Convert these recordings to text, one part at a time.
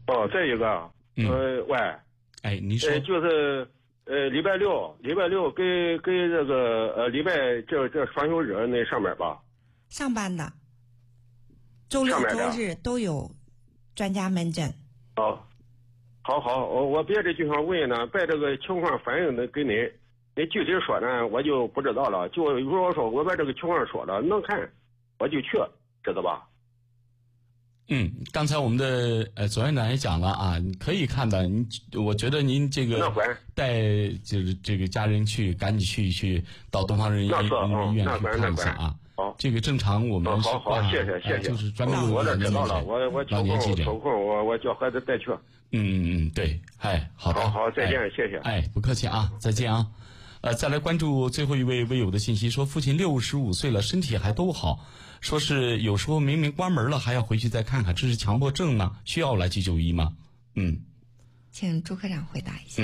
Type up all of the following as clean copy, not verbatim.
哦，再一个，喂， 哎，你说， 就是礼拜六跟这个礼拜这双休日那上班吧？ 上班的，周六周日都有专家门诊。 哦，好，我别的就想问呢，把这个情况反映的给你具体说呢，我就不知道了。就如果说我把这个情况说了，能看我就去，知道吧？ 刚才我们的左院长也讲了啊，你可以看的。我觉得您这个带就是这个家人去，赶紧去到东方人民医院去看一下啊。 好， 这个正常我们好，谢谢， 就是专门我这知道了，我抽空我叫孩子带去。 对，好的， 好，再见，谢谢。 不客气啊，再见啊。再来关注最后一位微友的信息，说父亲65岁了，身体还都好，说是有时候明明关门了还要回去再看看，这是强迫症吗？需要来去就医吗？ 请朱科长回答一下。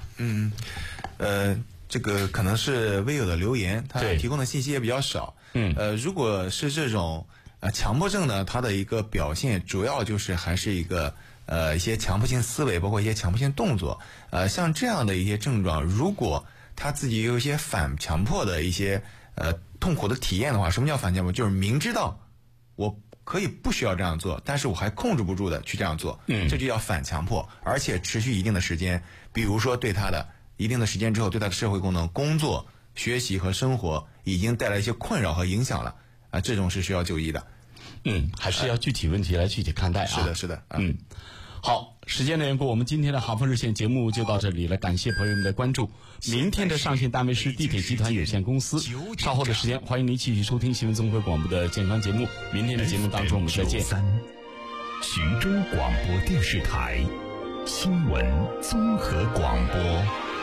这个可能是微友的留言，他提供的信息也比较少。如果是这种强迫症呢，它的一个表现主要就是还是一些强迫性思维，包括一些强迫性动作。像这样的一些症状，如果他自己有一些反强迫的一些痛苦的体验的话，什么叫反强迫？就是明知道我可以不需要这样做，但是我还控制不住的去这样做，这就叫反强迫，而且持续一定的时间，比如说对他的一定的时间之后，对他的社会功能、工作、学习和生活已经带来一些困扰和影响了这种是需要就医的。 还是要具体问题来具体看待啊。 是的。 好，时间的缘故，我们今天的航风热线节目就到这里了，感谢朋友们的关注。明天的上线单位是地铁集团有限公司。稍后的时间，欢迎您继续收听新闻综合广播的健康节目。明天的节目当中我们再见。 徐州广播电视台新闻综合广播。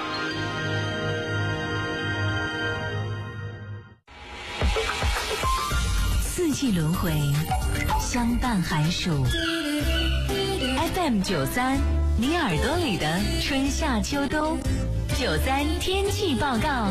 四季轮回，相伴寒暑。FM93，你耳朵里的春夏秋冬。93天气报告，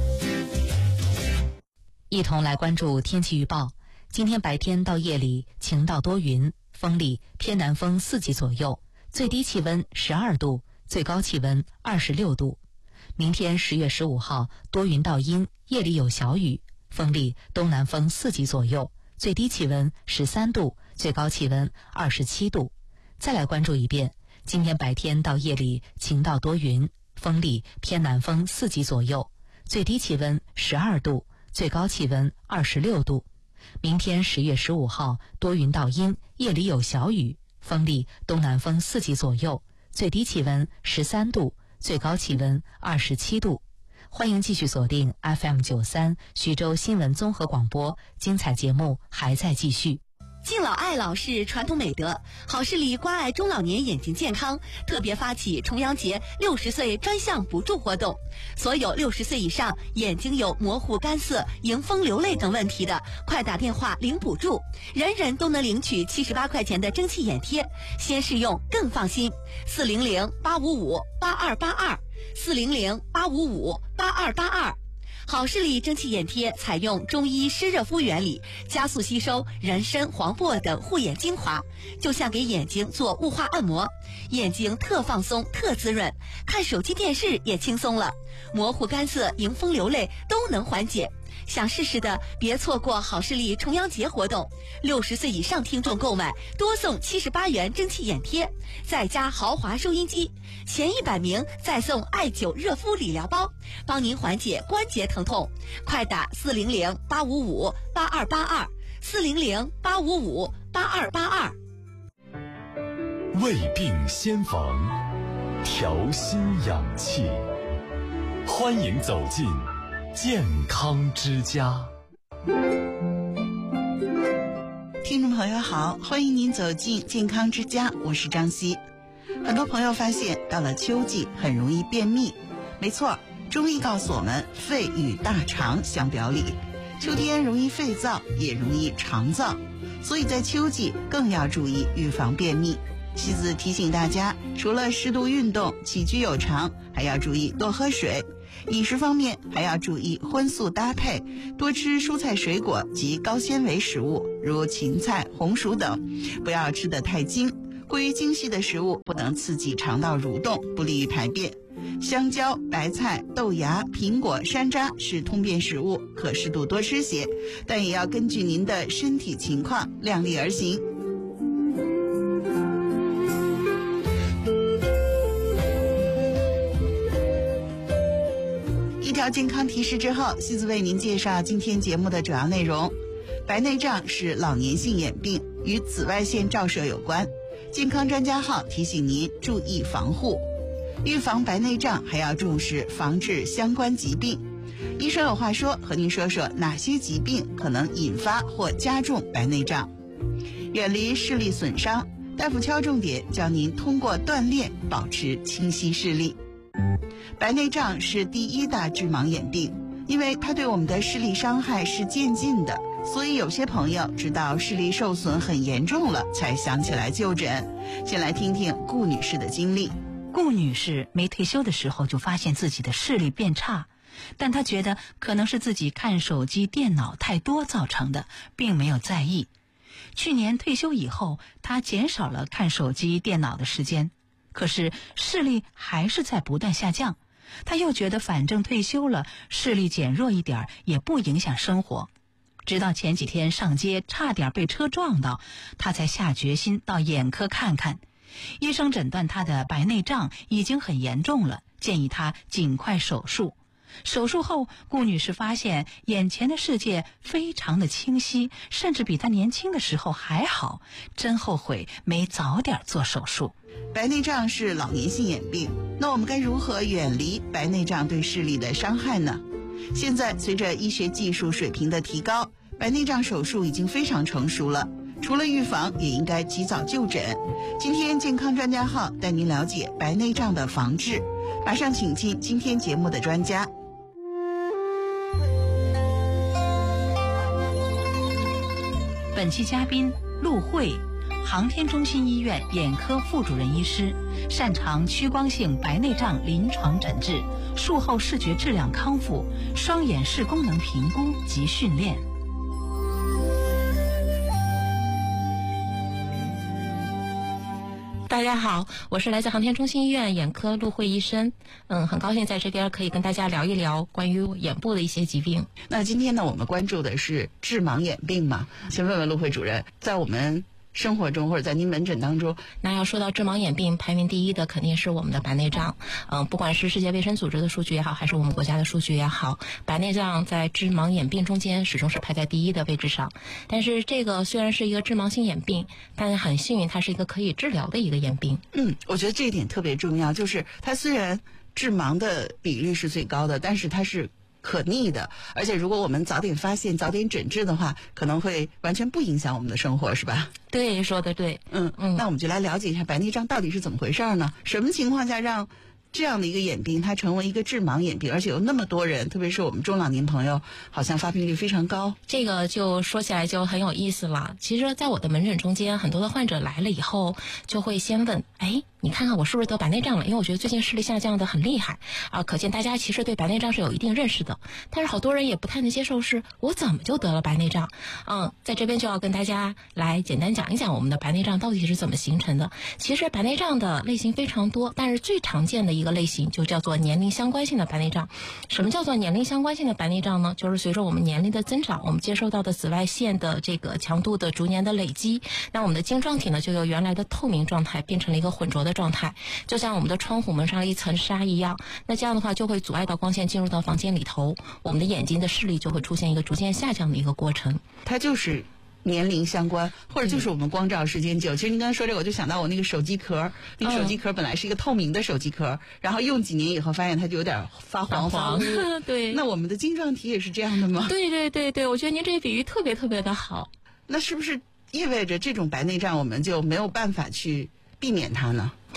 一同来关注天气预报。今天白天到夜里晴到多云，风力偏南风4级左右，最低气温12度，最高气温26度。明天10月15号多云到阴，夜里有小雨，风力东南风4级左右，最低气温13度，最高气温27度。再来关注一遍，今天白天到夜里晴到多云，风力偏南风4级左右，最低气温12度，最高气温26度。明天10月15号多云到阴，夜里有小雨，风力东南风4级左右，最低气温13度，最高气温27度。欢迎继续锁定 FM93 徐州新闻综合广播，精彩节目还在继续。 敬老爱老是传统美德，好视力关爱中老年眼睛健康，特别发起重阳节60岁专项补助活动。所有60岁以上眼睛有模糊、干涩、迎风流泪等问题的，快打电话领补助，人人都能领取78块钱的蒸汽眼贴，先试用更放心。400-855-8282，400-855-8282。好视力蒸汽眼贴采用中医湿热敷原理，加速吸收人参、黄柏等护眼精华，就像给眼睛做雾化按摩，眼睛特放松、特滋润，看手机电视也轻松了，模糊、干涩、迎风流泪都能缓解。想试试的别错过好视力重阳节活动，60岁以上听众购买多送78元蒸汽眼贴，再加豪华收音机，前100名再送艾灸热敷理疗包，帮您缓解关节疼痛。快打400-855-8282，400-855-8282。 胃病先防，调心养气，欢迎走进健康之家。 听众朋友好，欢迎您走进健康之家，我是张希。很多朋友发现到了秋季很容易便秘，没错，中医告诉我们肺与大肠相表里，秋天容易肺燥也容易肠燥，所以在秋季更要注意预防便秘。妻子提醒大家，除了适度运动、起居有常，还要注意多喝水。饮食方面还要注意荤素搭配，多吃蔬菜水果及高纤维食物，如芹菜、红薯等，不要吃得太精。 过于精细的食物不能刺激肠道蠕动，不利于排便。香蕉、白菜、豆芽、苹果、山楂是通便食物，可适度多吃些，但也要根据您的身体情况量力而行。一条健康提示之后，西子为您介绍今天节目的主要内容。白内障是老年性眼病，与紫外线照射有关。健康专家号提醒您注意防护。预防白内障还要重视防治相关疾病。医生有话说，和您说说哪些疾病可能引发或加重白内障。远离视力损伤，大夫敲重点教您通过锻炼保持清晰视力。白内障是第一大致盲眼病，因为它对我们的视力伤害是渐进的，所以有些朋友直到视力受损很严重了才想起来就诊。先来听听顾女士的经历。 顾女士没退休的时候就发现自己的视力变差，但她觉得可能是自己看手机电脑太多造成的，并没有在意。去年退休以后，她减少了看手机电脑的时间，可是视力还是在不断下降。她又觉得反正退休了，视力减弱一点也不影响生活。直到前几天上街差点被车撞到，她才下决心到眼科看看。医生诊断她的白内障已经很严重了，建议她尽快手术。手术后，顾女士发现眼前的世界非常的清晰，甚至比她年轻的时候还好，真后悔没早点做手术。 白内障是老年性眼病，那我们该如何远离白内障对视力的伤害呢？现在随着医学技术水平的提高，白内障手术已经非常成熟了，除了预防，也应该及早就诊。今天健康专家号带您了解白内障的防治，马上请进今天节目的专家。 本期嘉宾陆慧，航天中心医院眼科副主任医师，擅长屈光性白内障临床诊治、术后视觉质量康复、双眼视功能评估及训练。 大家好，我是来自航天中心医院眼科陆慧医生。很高兴在这边可以跟大家聊一聊关于眼部的一些疾病。 那今天呢，我们关注的是致盲眼病嘛？先问问陆慧主任，在我们生活中或者在您门诊当中， 那要说到致盲眼病，排名第一的肯定是我们的白内障。不管是世界卫生组织的数据也好，还是我们国家的数据也好，白内障在致盲眼病中间始终是排在第一的位置上。但是这个虽然是一个致盲性眼病，但很幸运它是一个可以治疗的一个眼病。 我觉得这一点特别重要，就是它虽然致盲的比率是最高的，但是它是可逆的，而且如果我们早点发现、早点诊治的话，可能会完全不影响我们的生活，是吧？ 对，说的对。 那我们就来了解一下白内障到底是怎么回事呢？什么情况下让这样的一个眼病它成为一个致盲眼病，而且有那么多人，特别是我们中老年朋友，好像发病率非常高。 这个就说起来就很有意思了。其实在我的门诊中间，很多的患者来了以后就会先问，你看看我是不是得白内障了？因为我觉得最近视力下降的很厉害啊，可见大家其实对白内障是有一定认识的。但是好多人也不太能接受，是我怎么就得了白内障？在这边就要跟大家来简单讲一讲我们的白内障到底是怎么形成的。其实白内障的类型非常多，但是最常见的一个类型就叫做年龄相关性的白内障。什么叫做年龄相关性的白内障呢？就是随着我们年龄的增长，我们接受到的紫外线的这个强度的逐年的累积，那我们的晶状体呢就由原来的透明状态变成了一个混浊的状态，就像我们的窗户蒙上了一层纱一样。那这样的话就会阻碍到光线进入到房间里头，我们的眼睛的视力就会出现一个逐渐下降的一个过程。 它就是年龄相关，或者就是我们光照时间久。其实您刚才说这个，我就想到我那个手机壳，那个手机壳本来是一个透明的手机壳，然后用几年以后发现它就有点发黄。 对， 那我们的晶状体也是这样的吗？ 对，我觉得您这个比喻特别特别的好。 那是不是意味着这种白内障我们就没有办法去避免它呢？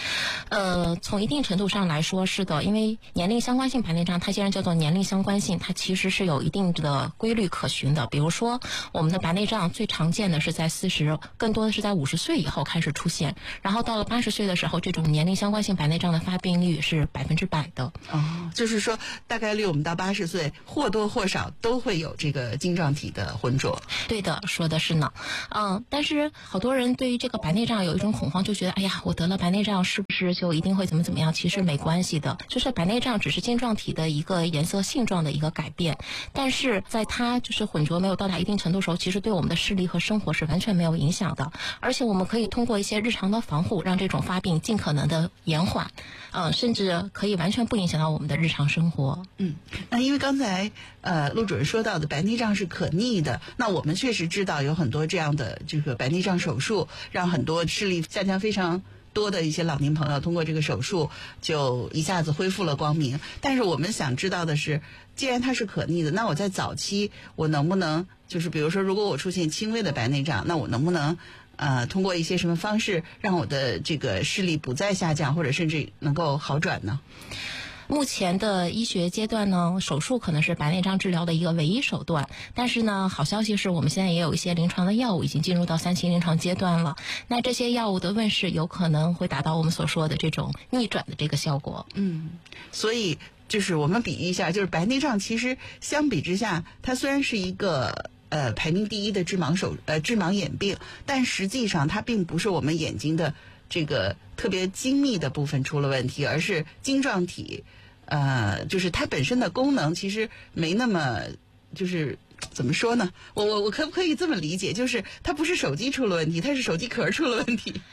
从一定程度上来说是的，因为年龄相关性白内障，它既然叫做年龄相关性，它其实是有一定的规律可循的。比如说，我们的白内障最常见的是在40，更多的是在50岁以后开始出现，然后到了80岁的时候，这种年龄相关性白内障的发病率是100%的。 哦，就是说大概率我们到80岁或多或少都会有这个晶状体的浑浊。 对的，说的是呢。但是好多人对于这个白内障有一种恐慌，就觉得哎呀，我得了白内障是不是就一定会怎么样？其实没关系的，就是白内障只是晶状体的一个颜色性状的一个改变，但是在它就是混浊没有到达一定程度的时候，其实对我们的视力和生活是完全没有影响的。而且我们可以通过一些日常的防护，让这种发病尽可能的延缓，甚至可以完全不影响到我们的日常生活。 那因为刚才陆主任说到的白内障是可逆的，那我们确实知道有很多这样的这个白内障手术，让很多视力下降非常多的一些老年朋友通过这个手术就一下子恢复了光明。但是我们想知道的是，既然它是可逆的，那我在早期我能不能就是比如说如果我出现轻微的白内障，那我能不能通过一些什么方式让我的这个视力不再下降，或者甚至能够好转呢？ 目前的医学阶段呢，手术可能是白内障治疗的一个唯一手段。但是呢，好消息是我们现在也有一些临床的药物已经进入到3期临床阶段了。那这些药物的问世有可能会达到我们所说的这种逆转的这个效果。 所以就是我们比喻一下，就是白内障其实相比之下，它虽然是一个排名第一的致盲眼病，但实际上它并不是我们眼睛的这个特别精密的部分出了问题，而是晶状体就是它本身的功能其实没那么，就是怎么说呢，我可不可以这么理解，就是它不是手机出了问题，它是手机壳出了问题？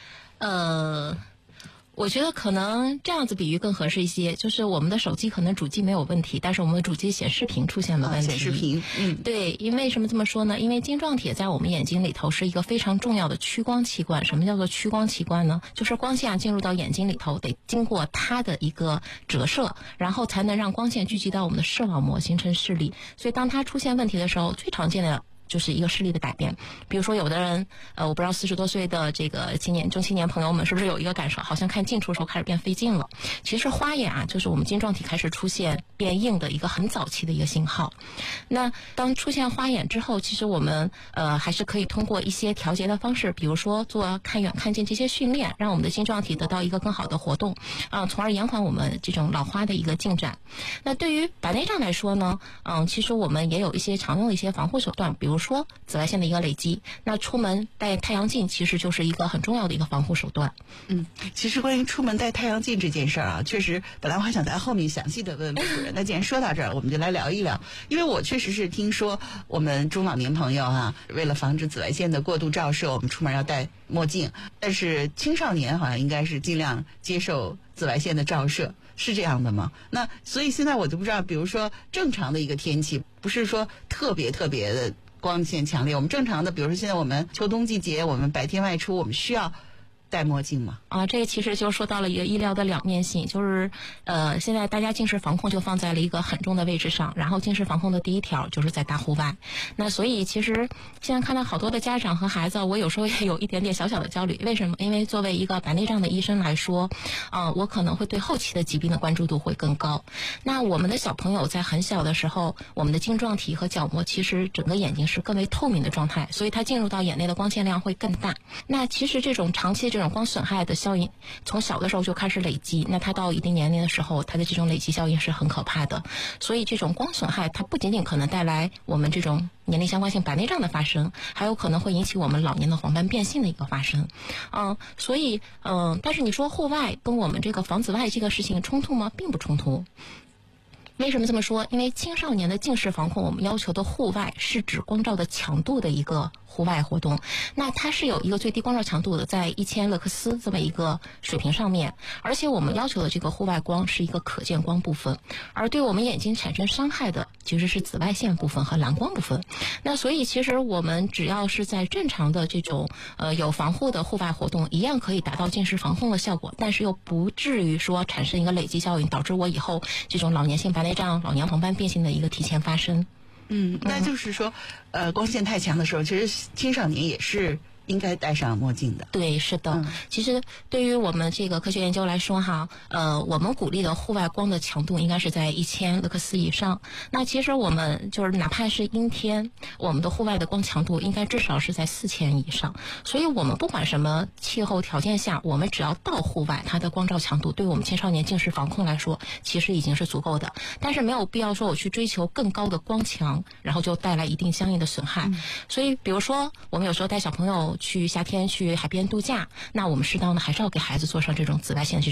我觉得可能这样子比喻更合适一些，就是我们的手机可能主机没有问题，但是我们的主机显示屏出现了问题。 显示屏， 对，因为什么这么说呢？因为晶状体在我们眼睛里头是一个非常重要的屈光器官。什么叫做屈光器官呢？就是光线进入到眼睛里头，得经过它的一个折射，然后才能让光线聚集到我们的视网膜，形成视力。所以当它出现问题的时候，最常见的就是一个视力的改变。比如说有的人我不知道40多岁的这个中青年朋友们是不是有一个感受，好像看近处的时候开始变费劲了。其实花眼就是我们晶状体开始出现变硬的一个很早期的一个信号。那当出现花眼之后，其实我们还是可以通过一些调节的方式，比如说做看远看近这些训练，让我们的晶状体得到一个更好的活动，从而延缓我们这种老花的一个进展。那对于白内障来说呢，其实我们也有一些常用的一些防护手段，比如说紫外线的一个累积。那出门戴太阳镜其实就是一个很重要的一个防护手段。 其实关于出门戴太阳镜这件事儿确实本来我还想在后面详细的问陆主任，那既然说到这儿，我们就来聊一聊。因为我确实是听说我们中老年朋友为了防止紫外线的过度照射，我们出门要戴墨镜，但是青少年好像应该是尽量接受紫外线的照射，是这样的吗？那所以现在我就不知道，比如说正常的一个天气，不是说特别的光线强烈，我们正常的，比如说现在我们秋冬季节，我们白天外出，我们需要戴墨镜吗？ 这个其实就说到了一个医疗的两面性，就是现在大家近视防控就放在了一个很重的位置上，然后近视防控的第一条就是在大户外。那所以其实现在看到好多的家长和孩子，我有时候也有一点点小小的焦虑。为什么？因为作为一个白内障的医生来说，我可能会对后期的疾病的关注度会更高。那我们的小朋友在很小的时候，我们的晶状体和角膜其实整个眼睛是更为透明的状态，所以它进入到眼内的光线量会更大。那其实这种长期这种光损害的效应从小的时候就开始累积，那它到一定年龄的时候，它的这种累积效应是很可怕的。所以这种光损害它不仅仅可能带来我们这种年龄相关性白内障的发生，还有可能会引起我们老年的黄斑变性的一个发生。所以但是你说户外跟我们这个防紫外这个事情冲突吗？并不冲突。为什么这么说？因为青少年的近视防控，我们要求的户外是指光照的强度的一个户外活动，那它是有一个最低光照强度的，在1000勒克斯这么一个水平上面，而且我们要求的这个户外光是一个可见光部分，而对我们眼睛产生伤害的其实是紫外线部分和蓝光部分。那所以其实我们只要是在正常的这种有防护的户外活动，一样可以达到近视防控的效果，但是又不至于说产生一个累积效应，导致我以后这种老年性白内障、老年黄斑变性的一个提前发生。 那就是说，光线太强的时候，其实青少年也是应该戴上墨镜的。 对，是的。其实对于我们这个科学研究来说哈，我们鼓励的户外光的强度应该是在1000勒克斯以上。那其实我们就是哪怕是阴天，我们的户外的光强度应该至少是在4000以上。所以我们不管什么气候条件下，我们只要到户外，它的光照强度对我们青少年近视防控来说，其实已经是足够的。但是没有必要说我去追求更高的光强，然后就带来一定相应的损害。所以比如说我们有时候带小朋友去夏天去海边度假，那我们适当的还是要给孩子做上这种紫外线